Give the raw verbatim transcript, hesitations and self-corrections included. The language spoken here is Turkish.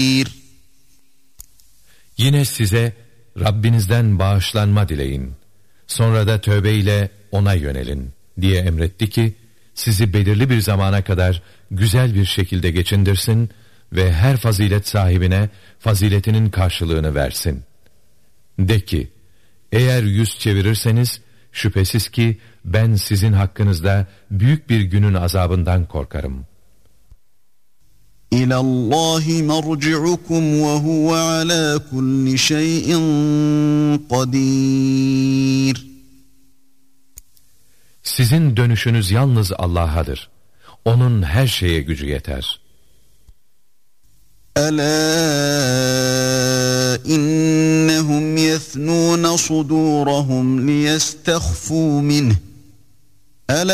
Yine size Rabbinizden bağışlanma dileyin. Sonra da tövbeyle ona yönelin diye emretti ki sizi belirli bir zamana kadar güzel bir şekilde geçindirsin ve her fazilet sahibine faziletinin karşılığını versin. De ki, eğer yüz çevirirseniz şüphesiz ki ben sizin hakkınızda büyük bir günün azabından korkarım. İlallahi merci'ukum ve huve ala kulli şeyin kadir. Sizin dönüşünüz yalnız Allah'adır. Onun her şeye gücü yeter. Ela innehum yethnûne sudûrahum liyestehfû minh.